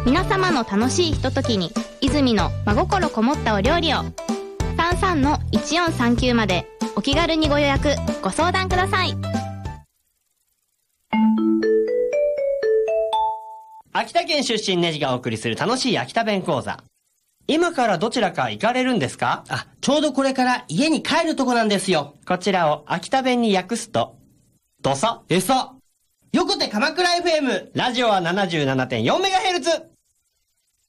皆様の楽しいひとときに泉の真心こもったお料理を。33-1439までお気軽にご予約ご相談ください。 秋田県出身ネジがお送りする楽しい秋田弁講座。今からどちらか行かれるんですか？ ちょうどこれから家に帰るとこなんですよ。 こちらを秋田弁に訳すと、どさ、 よくて鎌倉 FM。 ラジオは 77.4MHz。